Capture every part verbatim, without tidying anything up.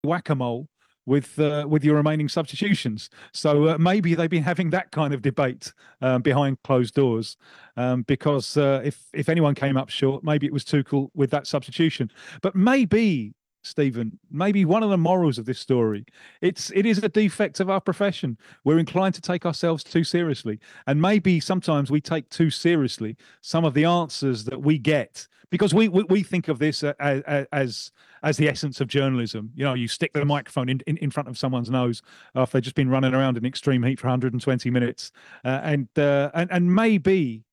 whack-a-mole with uh, with your remaining substitutions. So uh, maybe they've been having that kind of debate um, behind closed doors, um, because uh, if if anyone came up short, maybe it was Tuchel with that substitution. But maybe, Stephen, maybe one of the morals of this story, it's it is a defect of our profession. We're inclined to take ourselves too seriously, and maybe sometimes we take too seriously some of the answers that we get, because we we, we think of this as, as as the essence of journalism. You know, you stick the microphone in, in, in front of someone's nose after they've just been running around in extreme heat for one hundred twenty minutes, uh, and uh, and and maybe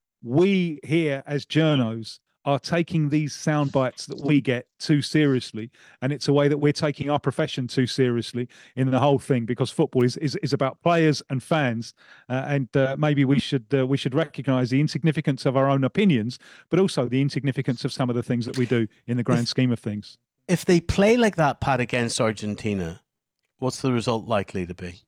we here as journos are taking these sound bites that we get too seriously, and it's a way that we're taking our profession too seriously in the whole thing, because football is is, is about players and fans, uh, and uh, maybe we should uh, we should recognise the insignificance of our own opinions, but also the insignificance of some of the things that we do in the grand scheme of things. If they play like that, Pat, against Argentina, what's the result likely to be?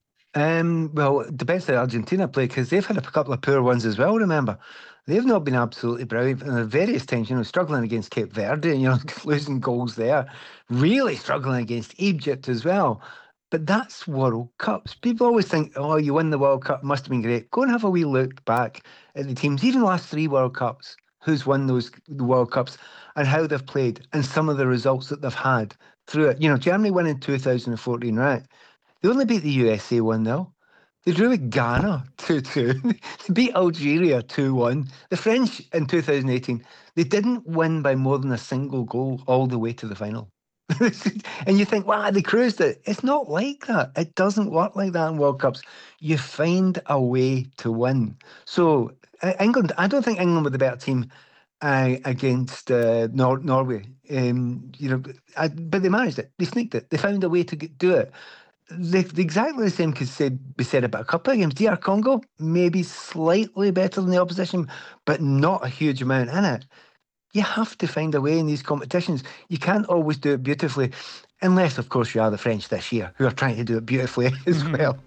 Um, well, it depends how Argentina play, because they've had a couple of poor ones as well, remember. They've not been absolutely brilliant. And at various times, you know, struggling against Cape Verde, you know, losing goals there. Really struggling against Egypt as well. But that's World Cups. People always think, oh, you win the World Cup, must have been great. Go and have a wee look back at the teams, even the last three World Cups, who's won those the World Cups and how they've played and some of the results that they've had through it. You know, Germany won in two thousand fourteen, right? They only beat the U S A one nil. They drew with Ghana two two. They beat Algeria two one. The French in two thousand eighteen, they didn't win by more than a single goal all the way to the final. And you think, wow, they cruised it. It's not like that. It doesn't work like that in World Cups. You find a way to win. So uh, England, I don't think England were the better team uh, against uh, Nor- Norway. Um, you know, I, but they managed it. They sneaked it. They found a way to get, do it. The, the exactly the same could say, be said about a couple of games. D R Congo, maybe slightly better than the opposition, but not a huge amount in it. You have to find a way in these competitions. You can't always do it beautifully, unless, of course, you are the French this year, who are trying to do it beautifully as well.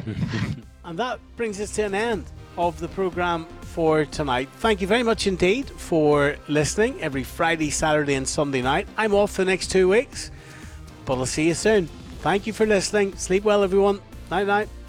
And that brings us to an end of the programme for tonight. Thank you very much indeed for listening every Friday, Saturday and Sunday night. I'm off for the next two weeks, but I'll see you soon. Thank you for listening. Sleep well, everyone. Night, night.